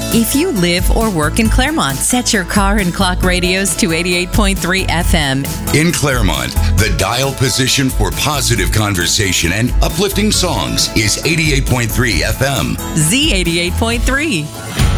If you live or work in Claremont, set your car and clock radios to 88.3 FM. In Claremont, the dial position for positive conversation and uplifting songs is 88.3 FM. Z88.3.